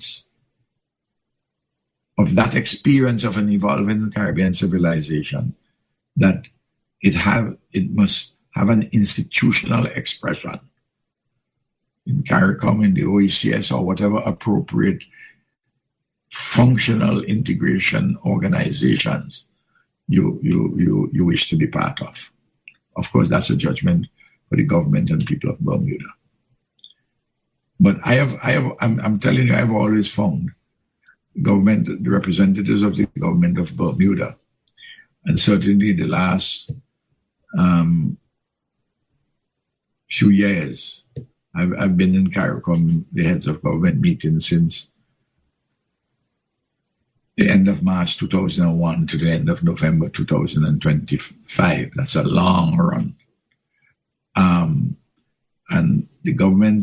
elements of that experience of an evolving Caribbean civilization, that it must have an institutional expression in CARICOM, in the OECS, or whatever appropriate functional integration organizations you wish to be part of. Of course, that's a judgment for the government and people of Bermuda. But I'm telling you, I've always found the representatives of the government of Bermuda, and certainly the last few years, I've been in CARICOM, the heads of government meetings, since the end of March 2001 to the end of November 2025. That's a long run. And the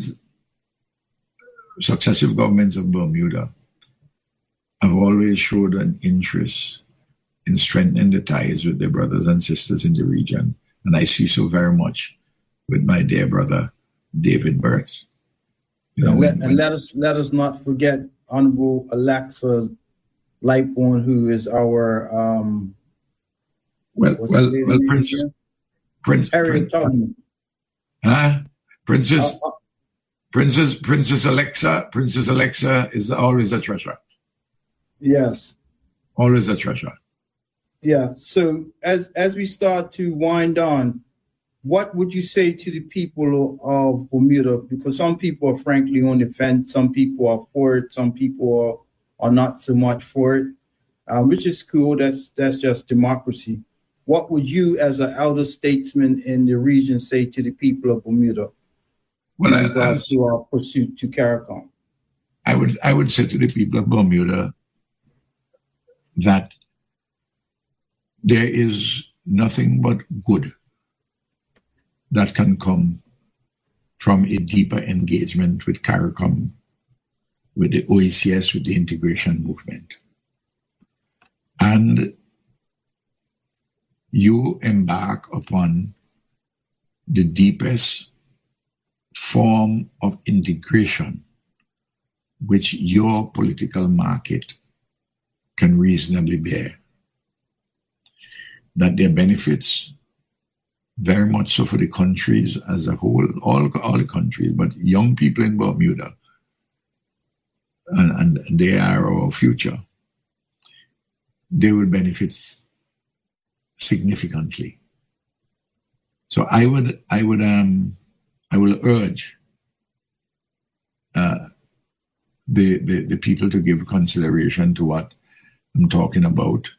successive governments of Bermuda have always showed an interest in strengthening the ties with their brothers and sisters in the region. And I see so very much with my dear brother, David Burt. Let us not forget Honorable Alexa Lightbourne, who is our Princess Alexa is always a treasure. Yes. Always a treasure. Yeah. So as we start to wind on, what would you say to the people of Bermuda? Because some people are frankly on the fence, some people are for it, some people are not so much for it, which is cool. That's just democracy. What would you, as an elder statesman in the region, say to the people of Bermuda in regards to our pursuit to CARICOM? I would say to the people of Bermuda that there is nothing but good that can come from a deeper engagement with CARICOM, with the OECS, with the integration movement. And you embark upon the deepest form of integration which your political market can reasonably bear. That there are benefits, very much so for the countries as a whole, all the countries, but young people in Bermuda, and they are our future, they will benefit significantly. So I will urge the people to give consideration to what I'm talking about.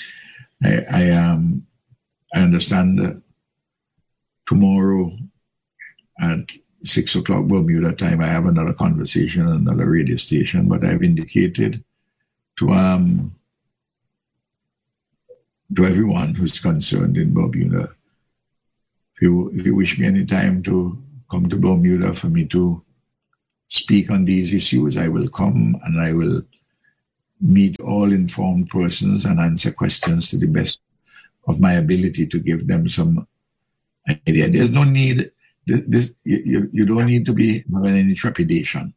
I understand that tomorrow at 6 o'clock Bermuda time, I have another conversation on another radio station, but I've indicated to everyone who's concerned in Bermuda, if you wish me any time to come to Bermuda for me to speak on these issues, I will come and I will meet all informed persons and answer questions to the best of my ability to give them some idea. There's no need, you don't need to be having any trepidation.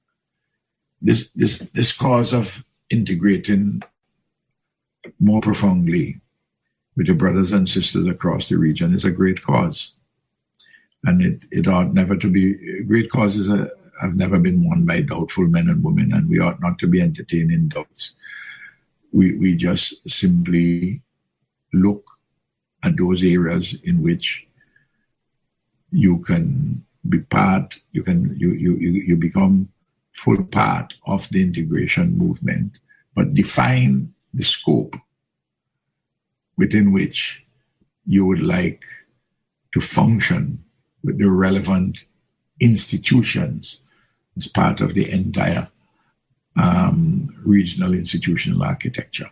This cause of integrating more profoundly with your brothers and sisters across the region is a great cause. And it ought never to be, great causes have never been won by doubtful men and women, and we ought not to be entertaining doubts. We just simply look at those areas in which you can be part, you become full part of the integration movement, but define the scope within which you would like to function with the relevant institutions as part of the entire regional institutional architecture.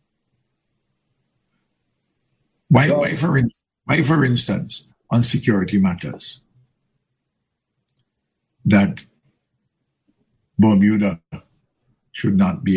Why, for instance, on security matters, that Bermuda should not be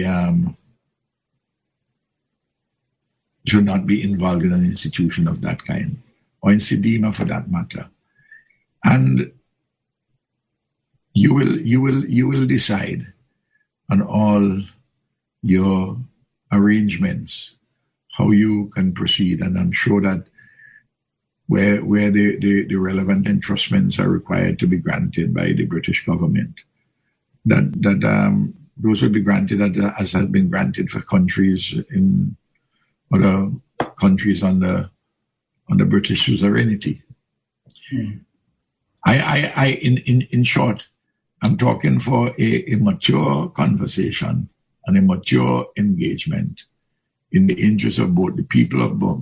involved in an institution of that kind, or in SEDIMA for that matter. And you will decide on all your arrangements, how you can proceed, and ensure that where the relevant entrustments are required to be granted by the British government, that those would be granted as has been granted for countries in other countries under British suzerainty. In short, I'm talking for a mature conversation and a mature engagement in the interest of both the people of